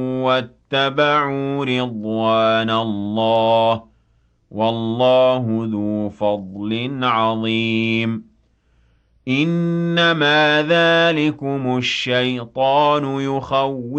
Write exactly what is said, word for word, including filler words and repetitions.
واتبعوا رضوان الله والله ذو فضل عظيم إنما ذلكم الشيطان يخوف